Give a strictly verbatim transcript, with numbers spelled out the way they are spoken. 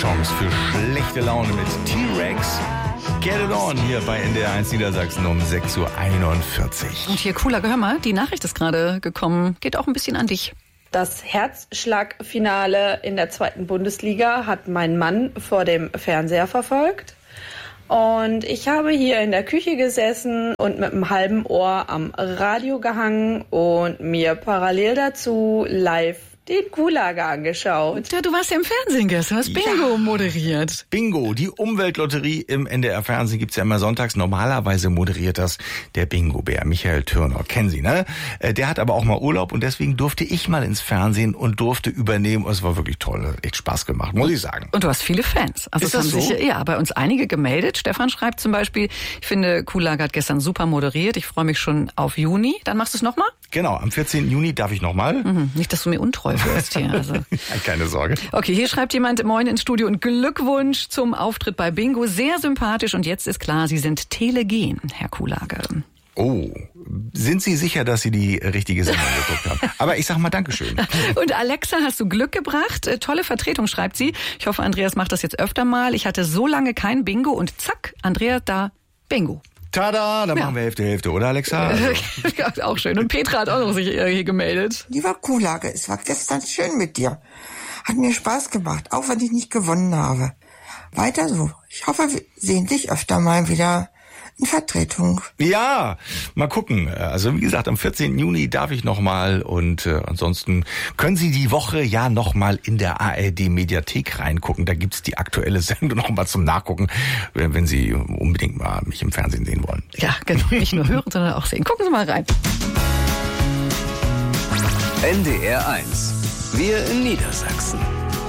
Chance für schlechte Laune mit T-Rex. Get it on hier bei N D R eins Niedersachsen um sechs Uhr einundvierzig. Und hier, Cooler, hör mal, die Nachricht ist gerade gekommen. Geht auch ein bisschen an dich. Das Herzschlagfinale in der zweiten Bundesliga hat mein Mann vor dem Fernseher verfolgt. Und ich habe hier in der Küche gesessen und mit einem halben Ohr am Radio gehangen und mir parallel dazu live den Kuhlager angeschaut. Ja, du warst ja im Fernsehen gestern, hast Bingo Ja. moderiert. Bingo, die Umweltlotterie im N D R-Fernsehen gibt's ja immer sonntags. Normalerweise moderiert das der Bingo-Bär, Michael Türner. Kennen Sie, ne? Der hat aber auch mal Urlaub und deswegen durfte ich mal ins Fernsehen und durfte übernehmen. Und es war wirklich toll, hat echt Spaß gemacht, muss ich sagen. Und du hast viele Fans. Also Ist es haben das so? sich ja bei uns einige gemeldet. Stefan schreibt zum Beispiel, ich finde, Kuhlager hat gestern super moderiert. Ich freue mich schon auf Juni. Dann machst du es nochmal? Genau, am vierzehnten Juni darf ich nochmal. Mhm, nicht, dass du mir untreu wirst hier. Also. Keine Sorge. Okay, hier schreibt jemand, moin ins Studio und Glückwunsch zum Auftritt bei Bingo. Sehr sympathisch und jetzt ist klar, Sie sind telegen, Herr Kuhlager. Oh, sind Sie sicher, dass Sie die richtige Sendung geguckt haben? Aber ich sag mal Dankeschön. Und Alexa, hast du Glück gebracht? Äh, tolle Vertretung, schreibt sie. Ich hoffe, Andreas macht das jetzt öfter mal. Ich hatte so lange kein Bingo und zack, Andreas da Bingo. Tada, dann Ja. machen wir Hälfte, Hälfte, oder Alexa? Also. Ja, auch schön. Und Petra hat auch noch sich äh, hier gemeldet. Lieber Kuhlager, es war gestern schön mit dir. Hat mir Spaß gemacht, auch wenn ich nicht gewonnen habe. Weiter so. Ich hoffe, wir sehen dich öfter mal wieder in Vertretung. Ja, mal gucken. Also wie gesagt, am vierzehnten Juni darf ich nochmal und äh, ansonsten können Sie die Woche ja nochmal in der A R D-Mediathek reingucken. Da gibt's die aktuelle Sendung nochmal zum Nachgucken, wenn wenn Sie unbedingt mal mich im Fernsehen sehen wollen. Ja, genau. Nicht nur hören, sondern auch sehen. Gucken Sie mal rein. N D R eins. Wir in Niedersachsen.